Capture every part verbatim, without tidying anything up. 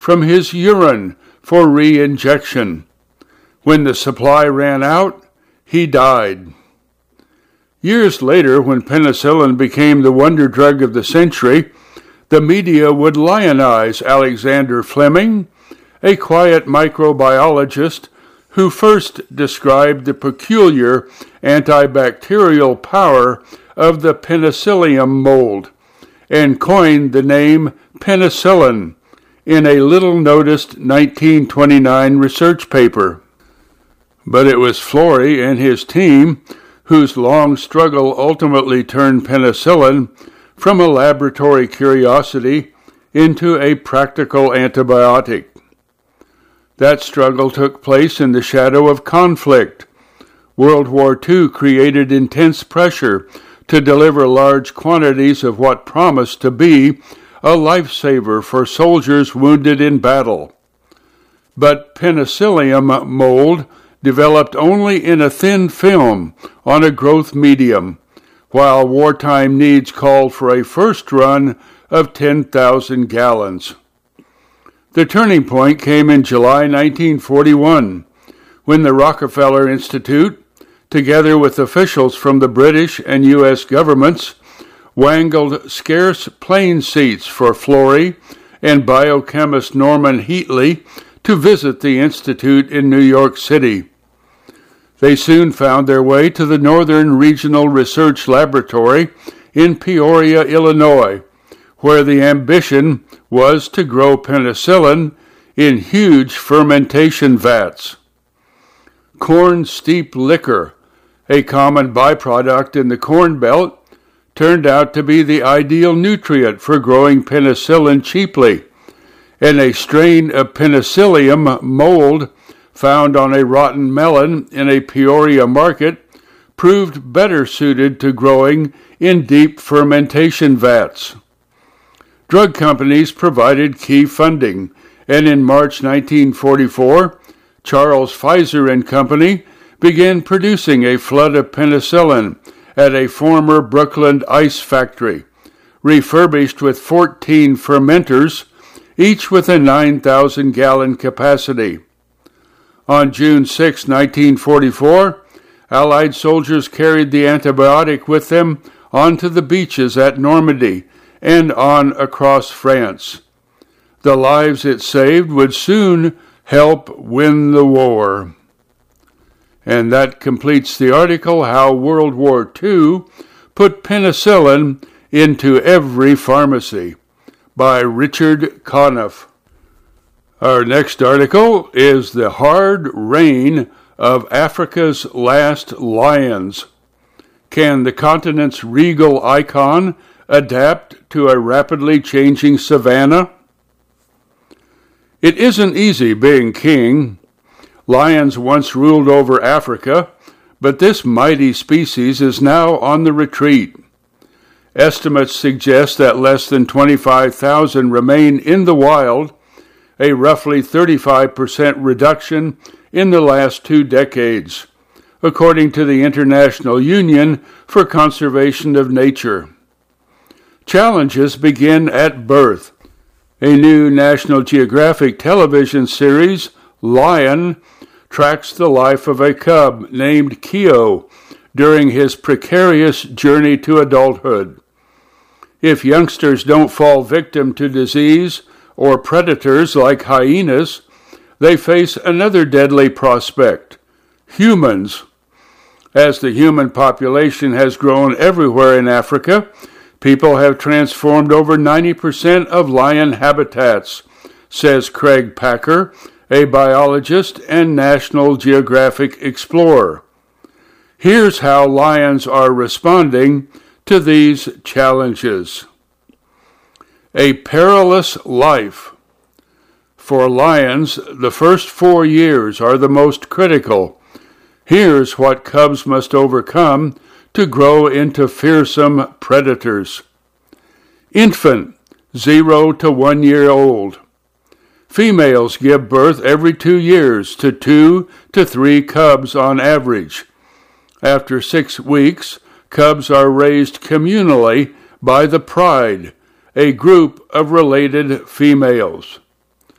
from his urine for re-injection. When the supply ran out, he died. Years later, when penicillin became the wonder drug of the century, the media would lionize Alexander Fleming, a quiet microbiologist who first described the peculiar antibacterial power of the penicillium mold and coined the name penicillin in a little-noticed nineteen twenty-nine research paper. But it was Florey and his team whose long struggle ultimately turned penicillin from a laboratory curiosity into a practical antibiotic. That struggle took place in the shadow of conflict. World War Two created intense pressure to deliver large quantities of what promised to be a lifesaver for soldiers wounded in battle. But penicillium mold developed only in a thin film on a growth medium, while wartime needs called for a first run of ten thousand gallons. The turning point came in July nineteen forty-one, when the Rockefeller Institute, together with officials from the British and U S governments, wangled scarce plane seats for Florey and biochemist Norman Heatley to visit the Institute in New York City. They soon found their way to the Northern Regional Research Laboratory in Peoria, Illinois, where the ambition was to grow penicillin in huge fermentation vats. Corn steep liquor, a common byproduct in the Corn Belt, turned out to be the ideal nutrient for growing penicillin cheaply, and a strain of penicillium mold found on a rotten melon in a Peoria market proved better suited to growing in deep fermentation vats. Drug companies provided key funding, and in March nineteen forty-four, Charles Pfizer and Company began producing a flood of penicillin at a former Brooklyn ice factory, refurbished with fourteen fermenters, each with a nine thousand gallon capacity. On June sixth, nineteen forty-four, Allied soldiers carried the antibiotic with them onto the beaches at Normandy and on across France. The lives it saved would soon help win the war. And that completes the article, How World War Two Put Penicillin into Every Pharmacy, by Richard Conniff. Our next article is The Hard Reign of Africa's Last Lions. Can the continent's regal icon adapt to a rapidly changing savanna? It isn't easy being king. Lions once ruled over Africa, but this mighty species is now on the retreat. Estimates suggest that less than twenty-five thousand remain in the wild, a roughly thirty-five percent reduction in the last two decades, according to the International Union for Conservation of Nature. Challenges begin at birth. A new National Geographic television series, Lion, tracks the life of a cub named Keo during his precarious journey to adulthood. If youngsters don't fall victim to disease or predators like hyenas, they face another deadly prospect: humans. As the human population has grown everywhere in Africa, people have transformed over ninety percent of lion habitats, says Craig Packer, a biologist and National Geographic explorer. Here's how lions are responding to these challenges. A perilous life. For lions, the first four years are the most critical. Here's what cubs must overcome to grow into fearsome predators. Infant, zero to one year old. Females give birth every two years to two to three cubs on average. After six weeks, cubs are raised communally by the pride, a group of related females.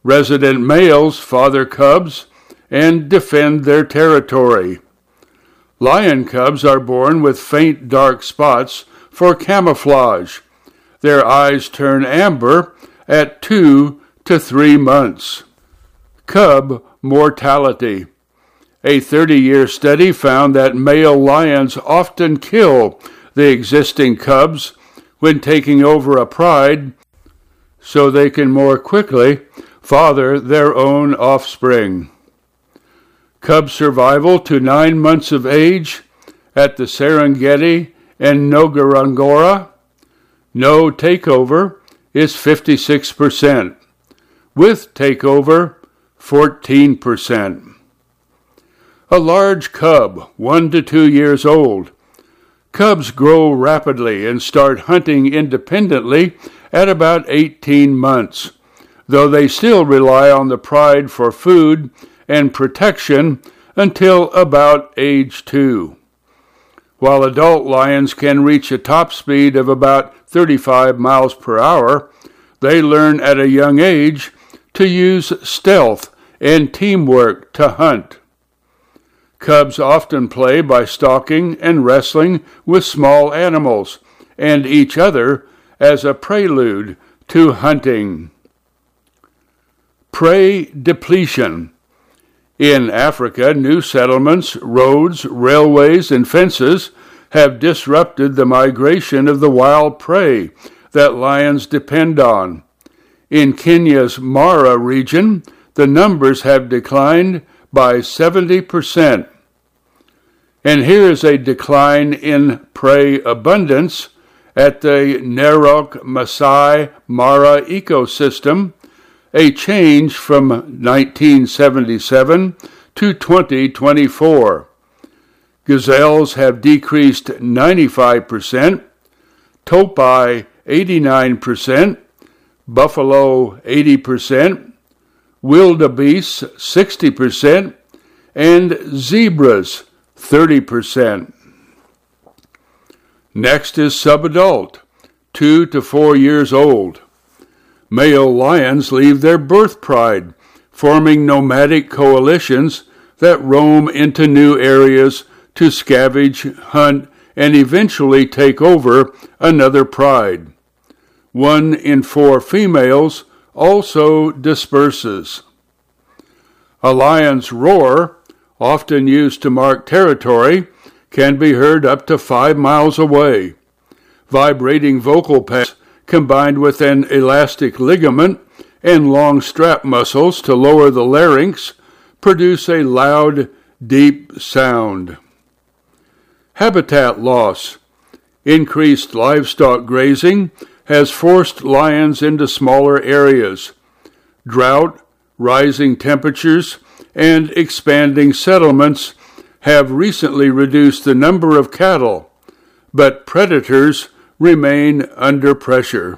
Resident males father cubs and defend their territory. Lion cubs are born with faint dark spots for camouflage. Their eyes turn amber at two to three months. Cub mortality. A thirty-year study found that male lions often kill the existing cubs when taking over a pride so they can more quickly father their own offspring. Cub survival to nine months of age at the Serengeti and Ngorongoro. No takeover is fifty-six percent. With takeover, fourteen percent. A large cub, one to two years old. Cubs grow rapidly and start hunting independently at about eighteen months, though they still rely on the pride for food and protection until about age two. While adult lions can reach a top speed of about thirty-five miles per hour, they learn at a young age to use stealth and teamwork to hunt. Cubs often play by stalking and wrestling with small animals and each other as a prelude to hunting. Prey depletion. In Africa, new settlements, roads, railways, and fences have disrupted the migration of the wild prey that lions depend on. In Kenya's Mara region, the numbers have declined by seventy percent. And here is a decline in prey abundance at the Narok Masai Mara ecosystem, a change from nineteen seventy-seven to twenty twenty-four. Gazelles have decreased ninety-five percent, topi eighty-nine percent, buffalo eighty percent, wildebeest sixty percent, and zebras thirty percent. Next is subadult, two to four years old. Male lions leave their birth pride, forming nomadic coalitions that roam into new areas to scavenge, hunt, and eventually take over another pride. One in four females also disperses. A lion's roar, often used to mark territory, can be heard up to five miles away. Vibrating vocal pads combined with an elastic ligament and long strap muscles to lower the larynx produce a loud, deep sound. Habitat loss. Increased livestock grazing has forced lions into smaller areas. Drought, rising temperatures, and expanding settlements have recently reduced the number of cattle, but predators remain under pressure.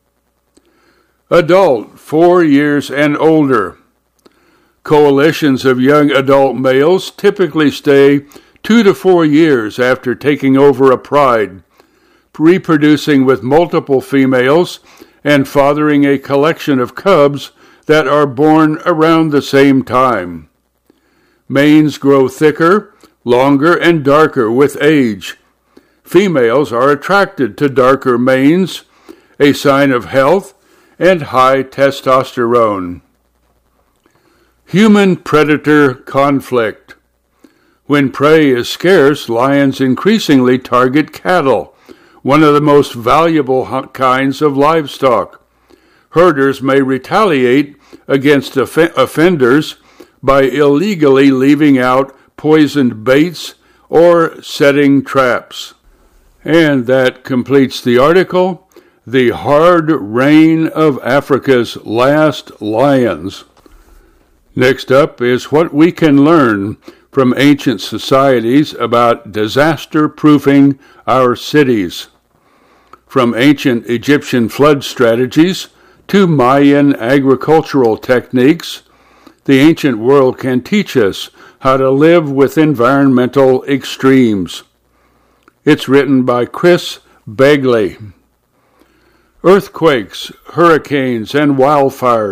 Adult, four years and older. Coalitions of young adult males typically stay two to four years after taking over a pride, reproducing with multiple females and fathering a collection of cubs that are born around the same time. Manes grow thicker, longer, and darker with age. Females are attracted to darker manes, a sign of health and high testosterone. Human-predator conflict. When prey is scarce, lions increasingly target cattle, one of the most valuable kinds of livestock. Herders may retaliate against off- offenders by illegally leaving out poisoned baits or setting traps. And that completes the article, The Hard Reign of Africa's Last Lions. Next up is what we can learn from ancient societies about disaster-proofing our cities. From ancient Egyptian flood strategies to Mayan agricultural techniques, the ancient world can teach us how to live with environmental extremes. It's written by Chris Begley. Earthquakes, hurricanes, and wildfires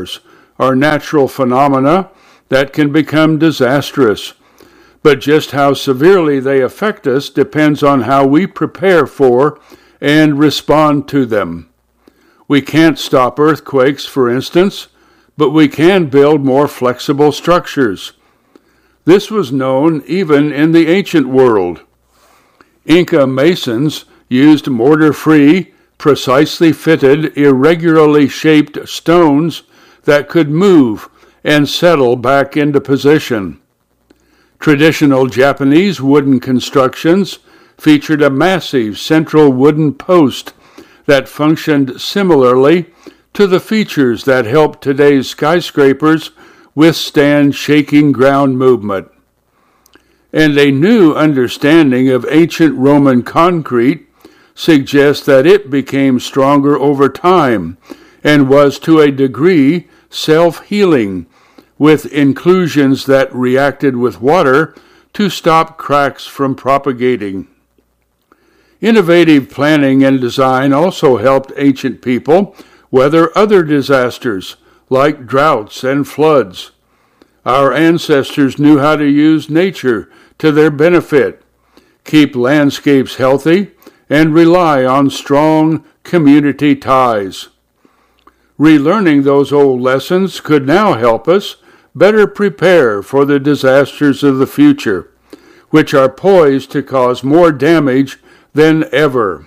are natural phenomena that can become disastrous, but just how severely they affect us depends on how we prepare for and respond to them. We can't stop earthquakes, for instance, but we can build more flexible structures. This was known even in the ancient world. Inca masons used mortar-free, precisely fitted, irregularly shaped stones that could move and settle back into position. Traditional Japanese wooden constructions featured a massive central wooden post that functioned similarly to the features that help today's skyscrapers withstand shaking ground movement. And a new understanding of ancient Roman concrete suggests that it became stronger over time and was to a degree self-healing, with inclusions that reacted with water to stop cracks from propagating. Innovative planning and design also helped ancient people weather other disasters like droughts and floods. Our ancestors knew how to use nature to their benefit, keep landscapes healthy, and rely on strong community ties. Relearning those old lessons could now help us better prepare for the disasters of the future, which are poised to cause more damage than ever.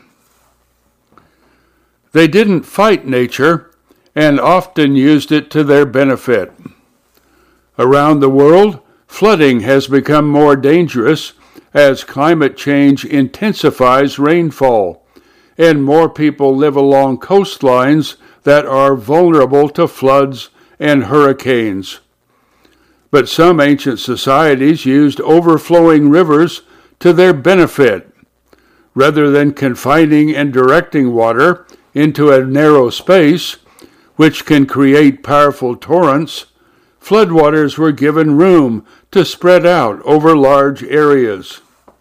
They didn't fight nature and often used it to their benefit. Around the world, flooding has become more dangerous as climate change intensifies rainfall, and more people live along coastlines that are vulnerable to floods and hurricanes. But some ancient societies used overflowing rivers to their benefit. Rather than confining and directing water into a narrow space, which can create powerful torrents, floodwaters were given room to spread out over large areas.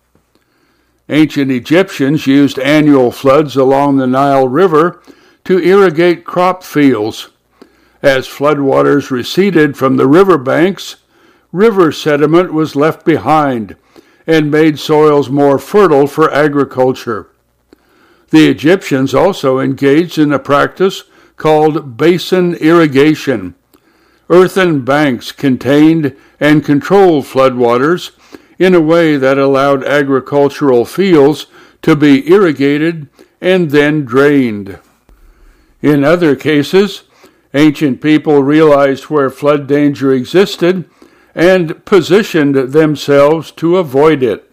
Ancient Egyptians used annual floods along the Nile River to irrigate crop fields. As floodwaters receded from the riverbanks, river sediment was left behind and made soils more fertile for agriculture. The Egyptians also engaged in a practice called basin irrigation. Earthen banks contained and controlled floodwaters in a way that allowed agricultural fields to be irrigated and then drained. In other cases, ancient people realized where flood danger existed and positioned themselves to avoid it.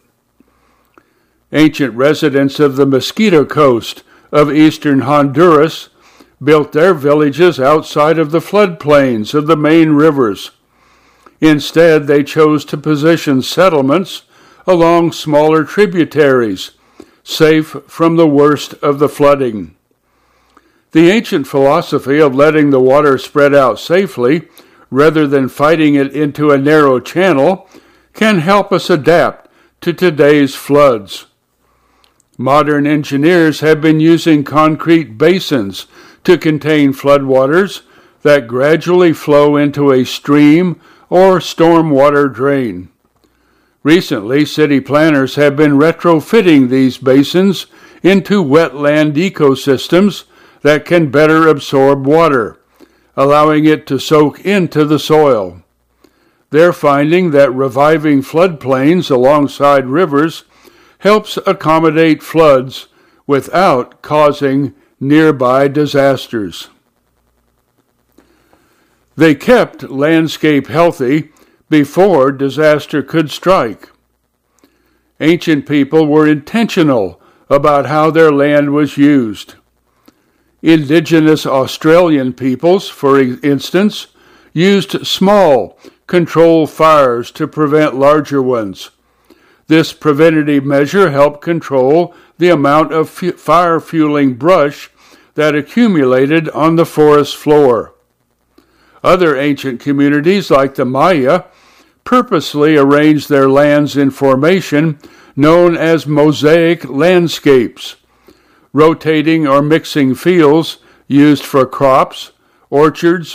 Ancient residents of the Mosquito Coast of eastern Honduras built their villages outside of the floodplains of the main rivers. Instead, they chose to position settlements along smaller tributaries, safe from the worst of the flooding. The ancient philosophy of letting the water spread out safely rather than fighting it into a narrow channel can help us adapt to today's floods. Modern engineers have been using concrete basins to contain floodwaters that gradually flow into a stream or stormwater drain. Recently, city planners have been retrofitting these basins into wetland ecosystems that can better absorb water, allowing it to soak into the soil. They're finding that reviving floodplains alongside rivers helps accommodate floods without causing nearby disasters. They kept landscape healthy before disaster could strike. Ancient people were intentional about how their land was used. Indigenous Australian peoples, for instance, used small, controlled fires to prevent larger ones. This preventative measure helped control the amount of fu- fire-fueling brush that accumulated on the forest floor. Other ancient communities, like the Maya, purposely arranged their lands in formation known as mosaic landscapes, rotating or mixing fields used for crops, orchards,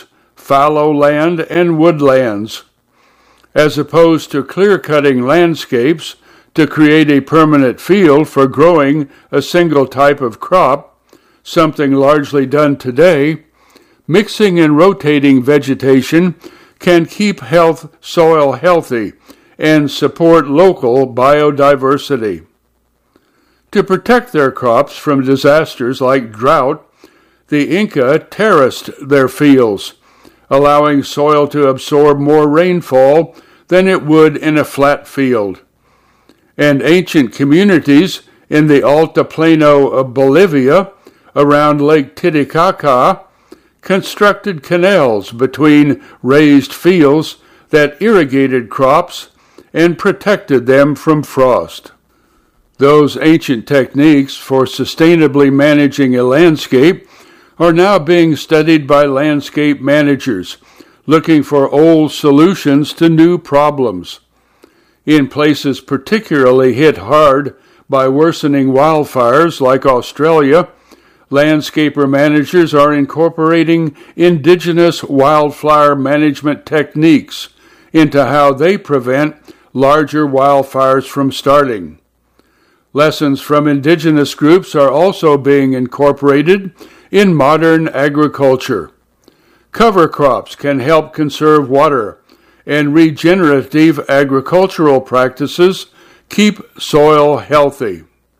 fallow land and woodlands. As opposed to clear-cutting landscapes to create a permanent field for growing a single type of crop, something largely done today, mixing and rotating vegetation can keep health, soil healthy and support local biodiversity. To protect their crops from disasters like drought, the Inca terraced their fields, allowing soil to absorb more rainfall than it would in a flat field. And ancient communities in the Altiplano of Bolivia, around Lake Titicaca, constructed canals between raised fields that irrigated crops and protected them from frost. Those ancient techniques for sustainably managing a landscape are now being studied by landscape managers, looking for old solutions to new problems. In places particularly hit hard by worsening wildfires like Australia, landscaper managers are incorporating indigenous wildfire management techniques into how they prevent larger wildfires from starting. Lessons from indigenous groups are also being incorporated in modern agriculture. Cover crops can help conserve water, and regenerative agricultural practices keep soil healthy.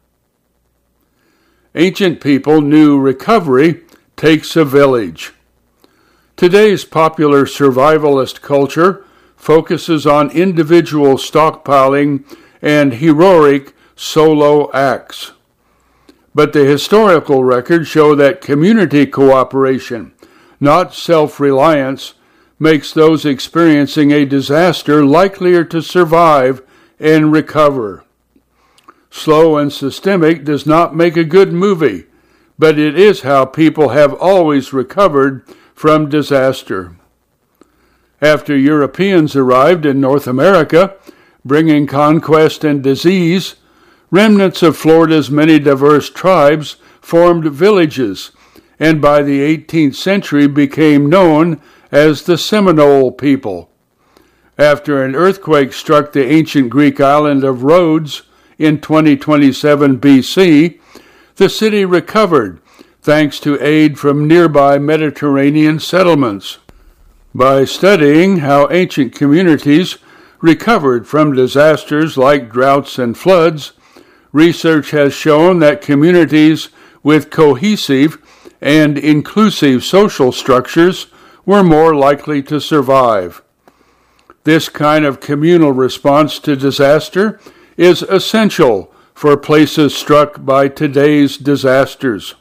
Ancient people knew recovery takes a village. Today's popular survivalist culture focuses on individual stockpiling and heroic solo acts. But the historical records show that community cooperation, not self-reliance, makes those experiencing a disaster likelier to survive and recover. Slow and systemic does not make a good movie, but it is how people have always recovered from disaster. After Europeans arrived in North America, bringing conquest and disease, remnants of Florida's many diverse tribes formed villages, and by the eighteenth century became known as the Seminole people. After an earthquake struck the ancient Greek island of Rhodes in twenty twenty-seven B C, the city recovered thanks to aid from nearby Mediterranean settlements. By studying how ancient communities recovered from disasters like droughts and floods, research has shown that communities with cohesive and inclusive social structures were more likely to survive. This kind of communal response to disaster is essential for places struck by today's disasters.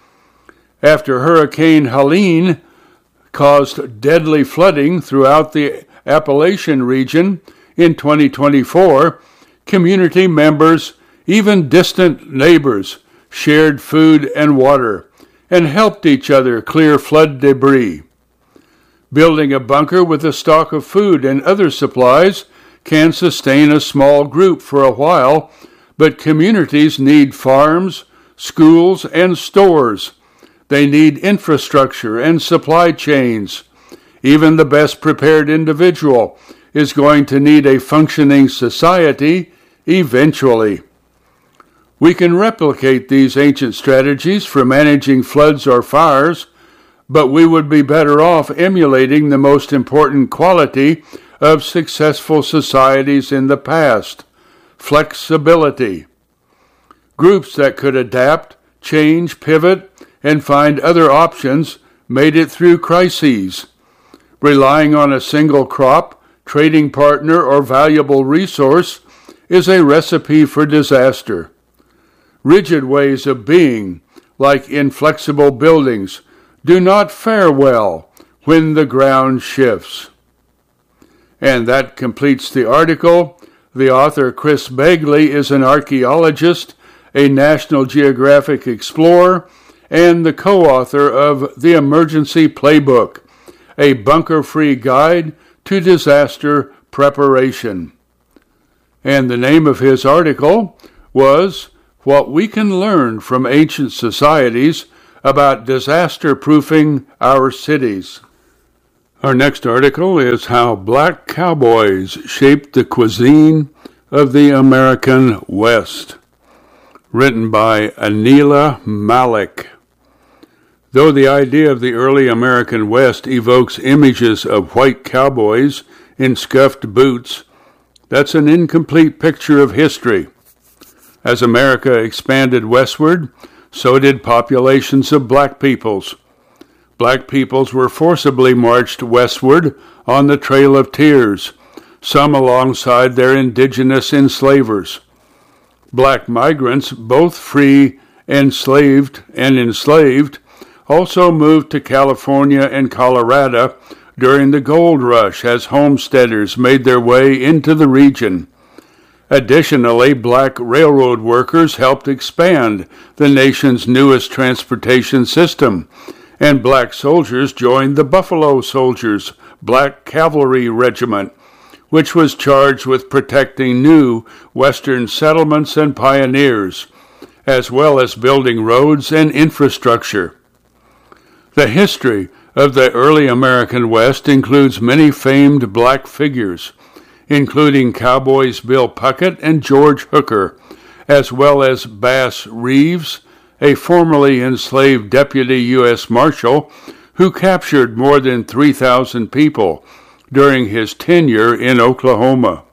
After Hurricane Helene caused deadly flooding throughout the Appalachian region in twenty twenty-four, community members, even distant neighbors, shared food and water and helped each other clear flood debris. Building a bunker with a stock of food and other supplies can sustain a small group for a while, but communities need farms, schools, and stores. They need infrastructure and supply chains. Even the best prepared individual is going to need a functioning society eventually. We can replicate these ancient strategies for managing floods or fires, but we would be better off emulating the most important quality of successful societies in the past: flexibility. Groups that could adapt, change, pivot, and find other options made it through crises. Relying on a single crop, trading partner, or valuable resource is a recipe for disaster. Rigid ways of being, like inflexible buildings, do not fare well when the ground shifts. And that completes the article. The author, Chris Begley, is an archaeologist, a National Geographic explorer, and the co-author of The Emergency Playbook, a bunker-free guide to disaster preparation. And the name of his article was What We Can Learn from Ancient Societies About Disaster-Proofing Our Cities. Our next article is How Black Cowboys Shaped the Cuisine of the American West, written by Anila Malik. Though the idea of the early American West evokes images of white cowboys in scuffed boots, that's an incomplete picture of history. As America expanded westward, so did populations of black peoples. Black peoples were forcibly marched westward on the Trail of Tears, some alongside their indigenous enslavers. Black migrants, both free, enslaved, and enslaved, also moved to California and Colorado during the gold rush as homesteaders made their way into the region. Additionally, black railroad workers helped expand the nation's newest transportation system, and black soldiers joined the Buffalo Soldiers Black Cavalry Regiment, which was charged with protecting new Western settlements and pioneers, as well as building roads and infrastructure. The history of the early American West includes many famed black figures, including cowboys Bill Puckett and George Hooker, as well as Bass Reeves, a formerly enslaved deputy U S Marshal who captured more than three thousand people during his tenure in Oklahoma.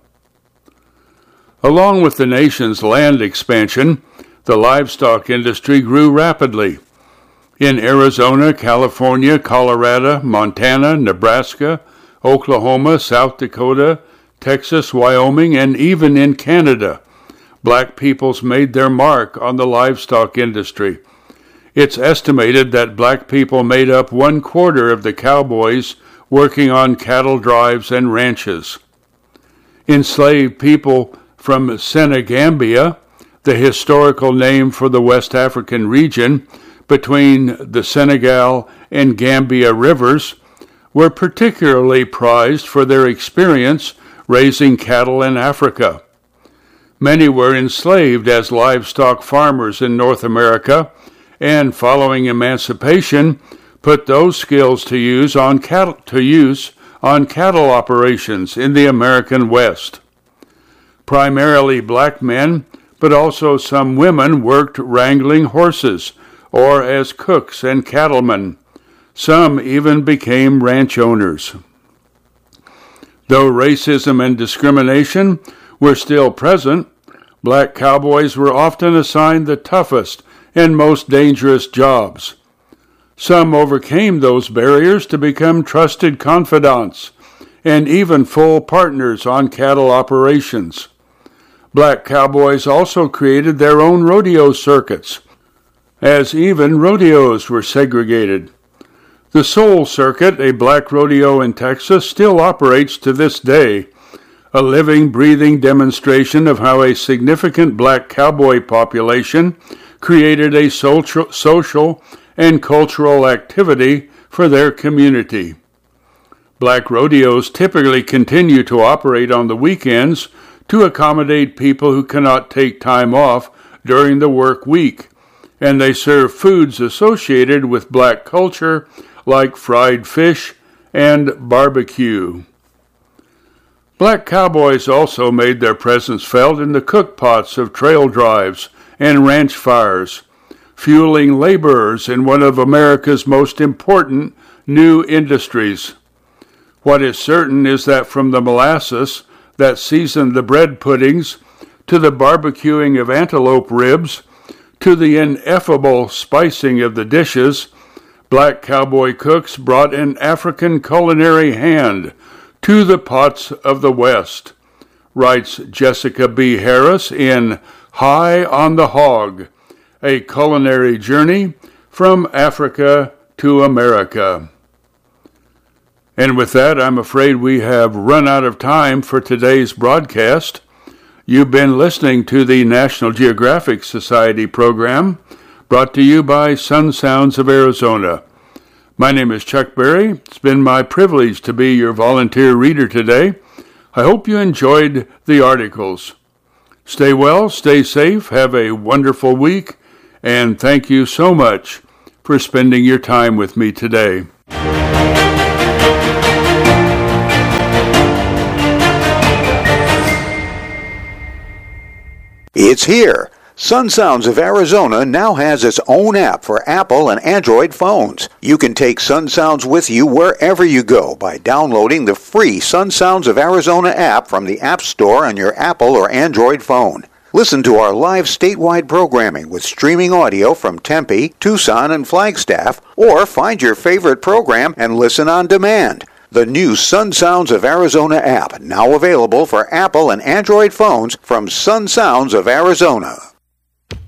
Along with the nation's land expansion, the livestock industry grew rapidly. In Arizona, California, Colorado, Montana, Nebraska, Oklahoma, South Dakota, Texas, Wyoming, and even in Canada, black peoples made their mark on the livestock industry. It's estimated that black people made up one quarter of the cowboys working on cattle drives and ranches. Enslaved people from Senegambia, the historical name for the West African region between the Senegal and Gambia rivers, were particularly prized for their experience raising cattle in Africa. Many were enslaved as livestock farmers in North America, and following emancipation, put those skills to use on cattle to use on cattle operations in the American West. Primarily black men, but also some women worked wrangling horses or as cooks and cattlemen. Some even became ranch owners. Though racism and discrimination were still present, black cowboys were often assigned the toughest and most dangerous jobs. Some overcame those barriers to become trusted confidants and even full partners on cattle operations. Black cowboys also created their own rodeo circuits, as even rodeos were segregated. The Soul Circuit, a black rodeo in Texas, still operates to this day, a living, breathing demonstration of how a significant black cowboy population created a social and cultural activity for their community. Black rodeos typically continue to operate on the weekends to accommodate people who cannot take time off during the work week, and they serve foods associated with black culture like fried fish and barbecue. Black cowboys also made their presence felt in the cookpots of trail drives and ranch fires, fueling laborers in one of America's most important new industries. What is certain is that from the molasses that seasoned the bread puddings, to the barbecuing of antelope ribs, to the ineffable spicing of the dishes, black cowboy cooks brought an African culinary hand to the pots of the West, writes Jessica B. Harris in High on the Hog, a culinary journey from Africa to America. And with that, I'm afraid we have run out of time for today's broadcast. You've been listening to the National Geographic Society program, brought to you by Sun Sounds of Arizona. My name is Chuck Berry. It's been my privilege to be your volunteer reader today. I hope you enjoyed the articles. Stay well, stay safe, have a wonderful week, and thank you so much for spending your time with me today. It's here. Sun Sounds of Arizona now has its own app for Apple and Android phones. You can take Sun Sounds with you wherever you go by downloading the free Sun Sounds of Arizona app from the App Store on your Apple or Android phone. Listen to our live statewide programming with streaming audio from Tempe, Tucson, and Flagstaff, or find your favorite program and listen on demand. The new Sun Sounds of Arizona app, now available for Apple and Android phones from Sun Sounds of Arizona.